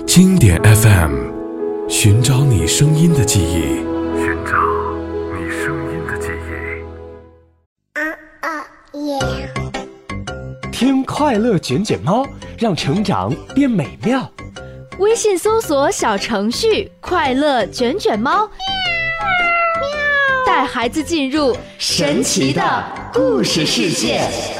经典 FM， 寻找你声音的记忆，寻找你声音的记忆。 听快乐卷卷猫，让成长变美妙。 微信搜索小程序快乐卷卷猫，带孩子进入神奇的故事世界。